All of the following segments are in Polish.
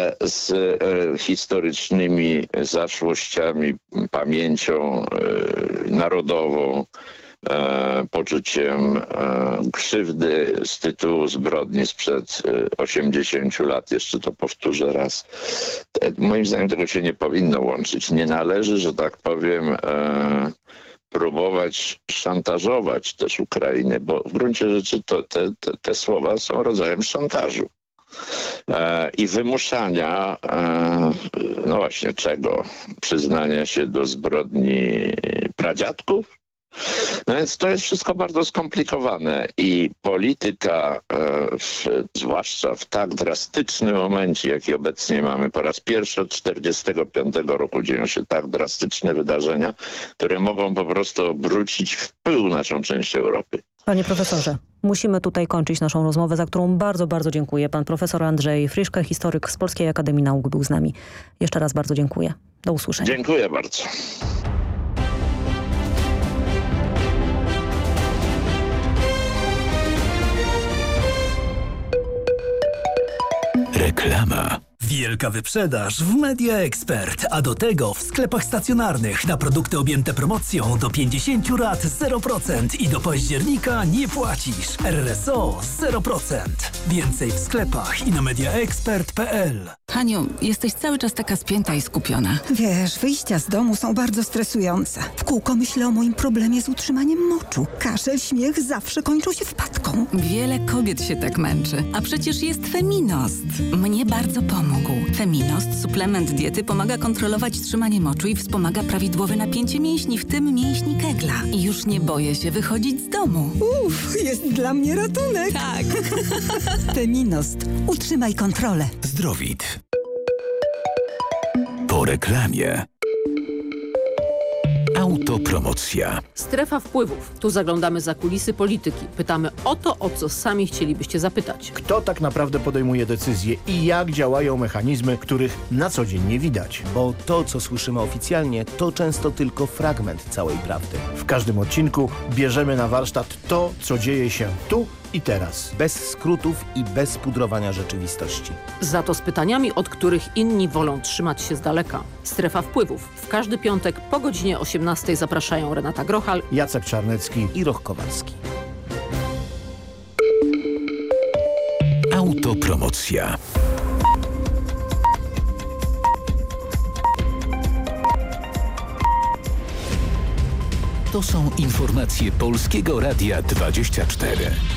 z historycznymi zaszłościami, pamięcią narodową, poczuciem krzywdy z tytułu zbrodni sprzed 80 lat. Jeszcze to powtórzę raz. Moim zdaniem tego się nie powinno łączyć. Nie należy, że tak powiem, próbować szantażować też Ukrainę, bo w gruncie rzeczy te słowa są rodzajem szantażu. I wymuszania, no właśnie czego? Przyznania się do zbrodni pradziadków? No więc to jest wszystko bardzo skomplikowane i polityka, zwłaszcza w tak drastycznym momencie, jaki obecnie mamy, po raz pierwszy od 1945 roku dzieją się tak drastyczne wydarzenia, które mogą po prostu obrócić w pył naszą część Europy. Panie profesorze, musimy tutaj kończyć naszą rozmowę, za którą bardzo, bardzo dziękuję. Pan profesor Andrzej Friszke, historyk z Polskiej Akademii Nauk, był z nami. Jeszcze raz bardzo dziękuję. Do usłyszenia. Dziękuję bardzo. Reklama. Wielka wyprzedaż w Media Expert, a do tego w sklepach stacjonarnych na produkty objęte promocją do 50 rat 0% i do października nie płacisz. RRSO 0%. Więcej w sklepach i na mediaexpert.pl. Haniu, jesteś cały czas taka spięta i skupiona. Wiesz, wyjścia z domu są bardzo stresujące. W kółko myślę o moim problemie z utrzymaniem moczu. Kaszel, śmiech zawsze kończą się wpadką. Wiele kobiet się tak męczy, a przecież jest Feminost. Mnie bardzo pomógł. Feminost, suplement diety, pomaga kontrolować trzymanie moczu i wspomaga prawidłowe napięcie mięśni, w tym mięśni Kegla. I już nie boję się wychodzić z domu. Jest dla mnie ratunek. Tak. Feminost. Utrzymaj kontrolę. Zdrowit. Po reklamie. Autopromocja. Strefa wpływów. Tu zaglądamy za kulisy polityki. Pytamy o to, o co sami chcielibyście zapytać. Kto tak naprawdę podejmuje decyzje i jak działają mechanizmy, których na co dzień nie widać? Bo to, co słyszymy oficjalnie, to często tylko fragment całej prawdy. W każdym odcinku bierzemy na warsztat to, co dzieje się tu i teraz. Bez skrótów i bez pudrowania rzeczywistości. Za to z pytaniami, od których inni wolą trzymać się z daleka. Strefa wpływów. W każdy piątek po godzinie 18 zapraszają Renata Grochal, Jacek Czarnecki I Roch Kowalski. Autopromocja. To są informacje Polskiego Radia 24.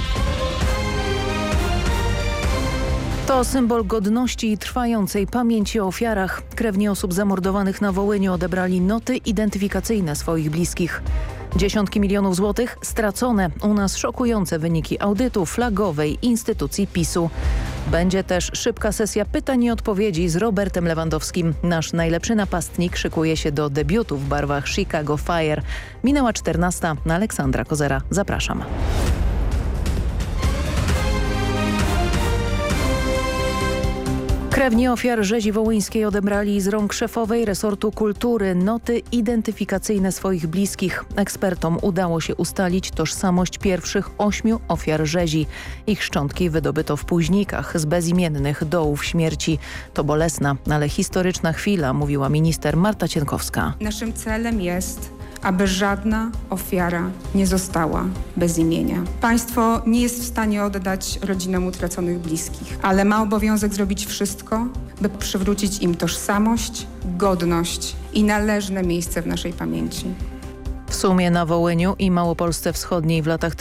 To symbol godności i trwającej pamięci o ofiarach. Krewni osób zamordowanych na Wołyniu odebrali noty identyfikacyjne swoich bliskich. Dziesiątki milionów złotych stracone. U nas szokujące wyniki audytu flagowej instytucji PiS-u. Będzie też szybka sesja pytań i odpowiedzi z Robertem Lewandowskim. Nasz najlepszy napastnik szykuje się do debiutu w barwach Chicago Fire. Minęła 14. Aleksandra Kozera. Zapraszam. Krewni ofiar rzezi wołyńskiej odebrali z rąk szefowej resortu kultury noty identyfikacyjne swoich bliskich. Ekspertom udało się ustalić tożsamość pierwszych 8 ofiar rzezi. Ich szczątki wydobyto w Późnikach z bezimiennych dołów śmierci. To bolesna, ale historyczna chwila, mówiła minister Marta Cienkowska. Naszym celem jest, aby żadna ofiara nie została bez imienia. Państwo nie jest w stanie oddać rodzinom utraconych bliskich, ale ma obowiązek zrobić wszystko, by przywrócić im tożsamość, godność i należne miejsce w naszej pamięci. W sumie na Wołyniu i Małopolsce Wschodniej w latach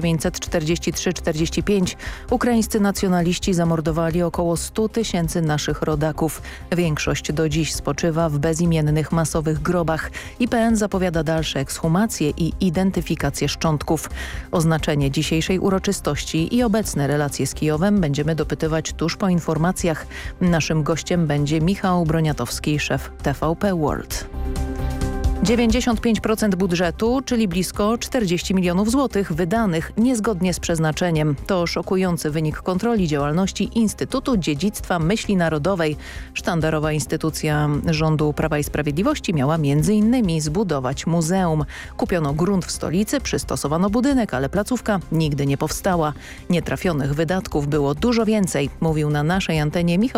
1943-45 ukraińscy nacjonaliści zamordowali około 100 000 naszych rodaków. Większość do dziś spoczywa w bezimiennych masowych grobach. IPN zapowiada dalsze ekshumacje i identyfikację szczątków. O znaczenie dzisiejszej uroczystości i obecne relacje z Kijowem będziemy dopytywać tuż po informacjach. Naszym gościem będzie Michał Broniatowski, szef TVP World. 95% budżetu, czyli blisko 40 milionów złotych wydanych niezgodnie z przeznaczeniem. To szokujący wynik kontroli działalności Instytutu Dziedzictwa Myśli Narodowej. Sztandarowa instytucja rządu Prawa i Sprawiedliwości miała m.in. zbudować muzeum. Kupiono grunt w stolicy, przystosowano budynek, ale placówka nigdy nie powstała. Nietrafionych wydatków było dużo więcej, mówił na naszej antenie Michał